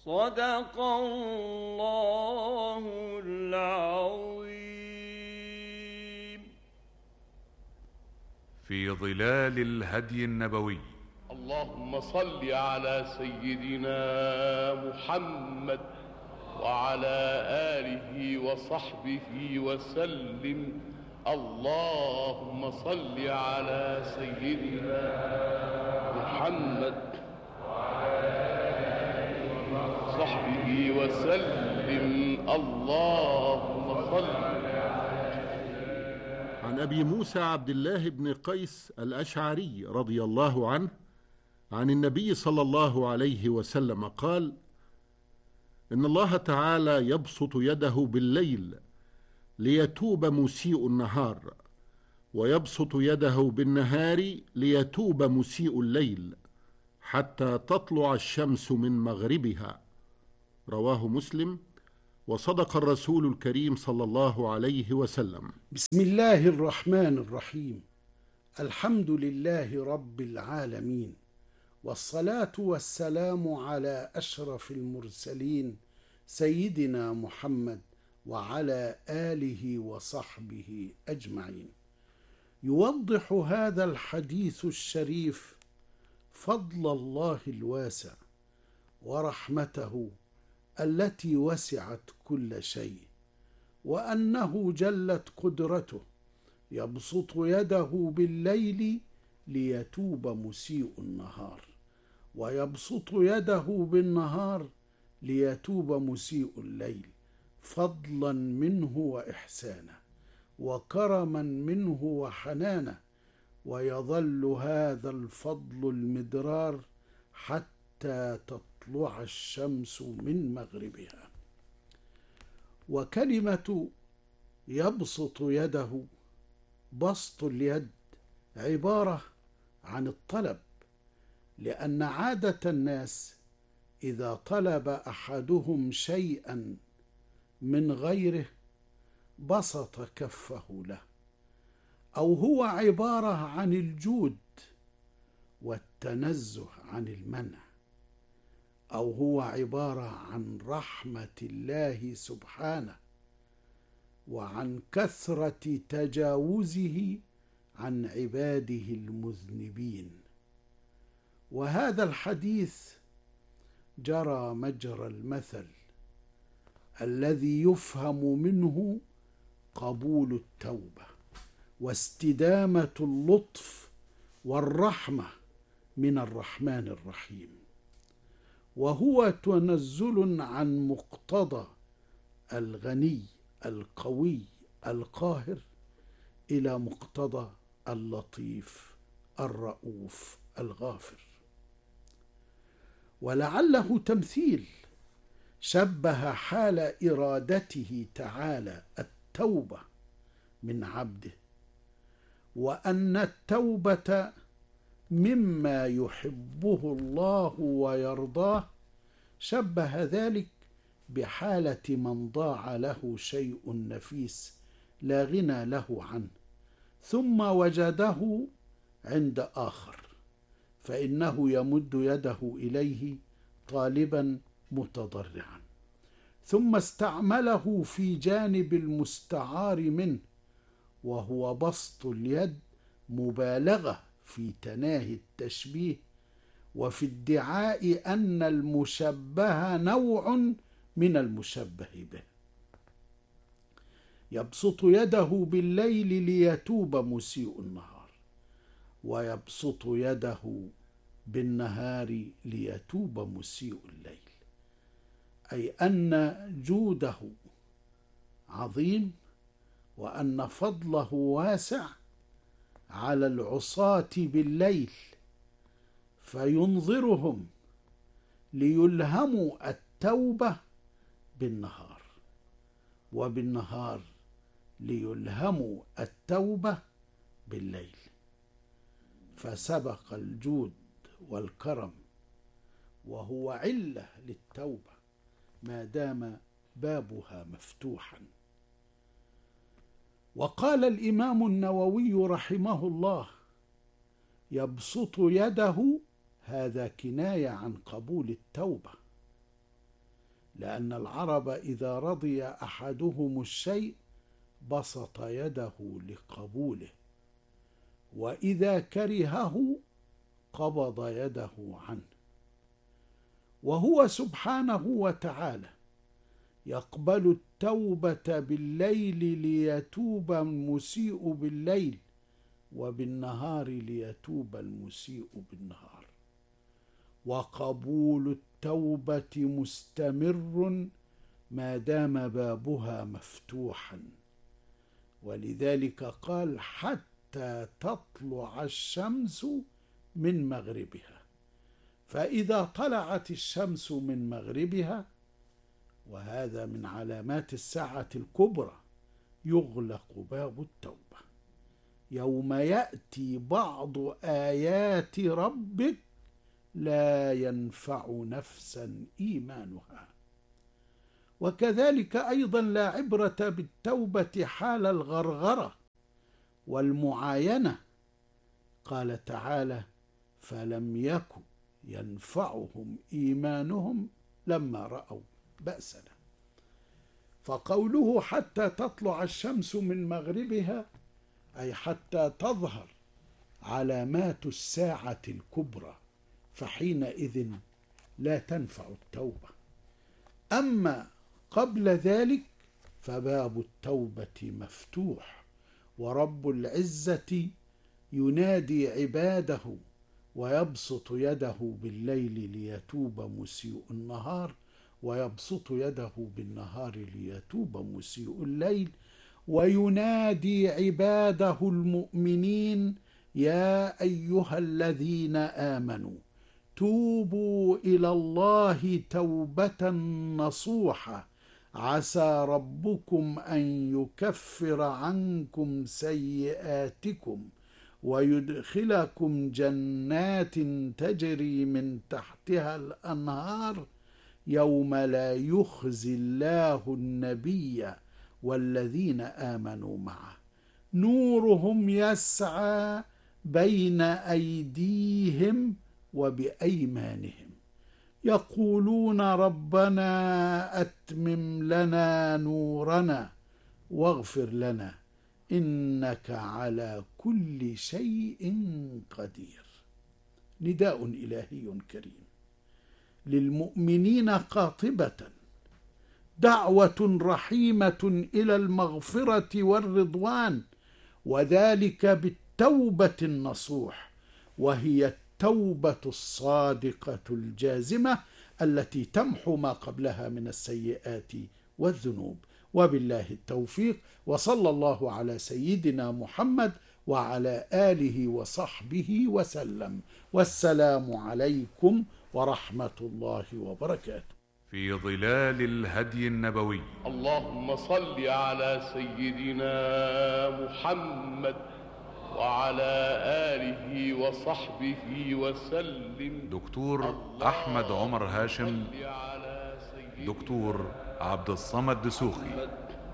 صدق الله العظيم. في ظلال الهدي النبوي. اللهم صل على سيدنا محمد وعلى آله وصحبه وسلم. اللهم صل على سيدنا محمد وعلى آله وصحبه وسلم. اللهم صل. عن أبي موسى عبد الله بن قيس الأشعري رضي الله عنه عن النبي صلى الله عليه وسلم قال: إن الله تعالى يبسط يده بالليل ليتوب مسيء النهار، ويبسط يده بالنهار ليتوب مسيء الليل، حتى تطلع الشمس من مغربها. رواه مسلم. وصدق الرسول الكريم صلى الله عليه وسلم. بسم الله الرحمن الرحيم. الحمد لله رب العالمين، والصلاة والسلام على أشرف المرسلين سيدنا محمد وعلى آله وصحبه أجمعين. يوضح هذا الحديث الشريف فضل الله الواسع ورحمته التي وسعت كل شيء، وأنه جلت قدرته يبسط يده بالليل ليتوب مسيء النهار، ويبسط يده بالنهار ليتوب مسيء الليل، فضلا منه وإحسانا وكرما منه وحنانا. ويظل هذا الفضل المدرار حتى تطلع الشمس من مغربها. وكلمة يبسط يده، بسط اليد عبارة عن الطلب، لأن عادة الناس إذا طلب أحدهم شيئا من غيره بسط كفه له، أو هو عبارة عن الجود والتنزه عن المنع، أو هو عبارة عن رحمة الله سبحانه وعن كثرة تجاوزه عن عباده المذنبين. وهذا الحديث جرى مجرى المثل الذي يفهم منه قبول التوبة واستدامة اللطف والرحمة من الرحمن الرحيم، وهو تنزل عن مقتضى الغني القوي القاهر إلى مقتضى اللطيف الرؤوف الغافر. ولعله تمثيل شبه حال إرادته تعالى التوبة من عبده، وأن التوبة مما يحبه الله ويرضاه، شبه ذلك بحالة من ضاع له شيء نفيس لا غنى له عنه، ثم وجده عند آخر، فإنه يمد يده إليه طالبا متضرعا، ثم استعمله في جانب المستعار منه، وهو بسط اليد مبالغة في تناهي التشبيه وفي ادعاء أن المشبه نوع من المشبه به. يبسط يده بالليل ليتوب مسيء النهار، ويبسط يده بالنهار ليتوب مسيء الليل، أي أن جوده عظيم، وأن فضله واسع على العصاة بالليل، فينظرهم ليلهموا التوبة بالنهار، وبالنهار ليلهموا التوبة بالليل، فسبق الجود والكرم، وهو علة للتوبة ما دام بابها مفتوحا. وقال الإمام النووي رحمه الله: يبسط يده، هذا كناية عن قبول التوبة، لأن العرب إذا رضي أحدهم الشيء بسط يده لقبوله، وإذا كرهه قبض يده عنه. وهو سبحانه وتعالى يقبل التوبة بالليل ليتوب المسيء بالليل، وبالنهار ليتوب المسيء بالنهار. وقبول التوبة مستمر ما دام بابها مفتوحا، ولذلك قال حتى تطلع الشمس من مغربها. فإذا طلعت الشمس من مغربها، وهذا من علامات الساعة الكبرى، يغلق باب التوبة. يوم يأتي بعض آيات ربك لا ينفع نفسا إيمانها. وكذلك أيضا لا عبرة بالتوبة حال الغرغرة والمعاينة. قال تعالى: فلم يكن ينفعهم إيمانهم لما رأوا بأسنا. فقوله حتى تطلع الشمس من مغربها أي حتى تظهر علامات الساعة الكبرى، فحينئذ لا تنفع التوبة. أما قبل ذلك فباب التوبة مفتوح، ورب العزة ينادي عباده ويبسط يده بالليل ليتوب مسيء النهار، ويبسط يده بالنهار ليتوب مسيء الليل، وينادي عباده المؤمنين: يا أيها الذين آمنوا توبوا إلى الله توبة نصوحة عسى ربكم أن يكفر عنكم سيئاتكم ويدخلكم جنات تجري من تحتها الأنهار يوم لا يخزي الله النبي والذين آمنوا معه نورهم يسعى بين أيديهم وبأيمانهم يقولون ربنا أتمم لنا نورنا واغفر لنا إنك على كل شيء قدير. نداء إلهي كريم للمؤمنين قاطبة، دعوة رحيمة إلى المغفرة والرضوان، وذلك بالتوبة النصوح، وهي التوبة الصادقة الجازمة التي تمحو ما قبلها من السيئات والذنوب. وبالله التوفيق، وصلى الله على سيدنا محمد وعلى آله وصحبه وسلم، والسلام عليكم ورحمة الله وبركاته. في ظلال الهدي النبوي. اللهم صل على سيدنا محمد وعلى آله وصحبه وسلم. دكتور أحمد عمر هاشم، دكتور عبد الصمد دسوقي،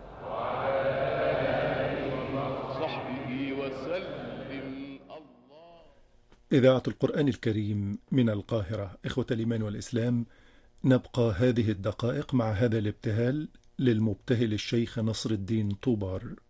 صحبه وسلم. إذاعة القرآن الكريم من القاهرة. إخوة الإيمان والإسلام، نبقى هذه الدقائق مع هذا الابتهال للمبتهل الشيخ نصر الدين طوبار.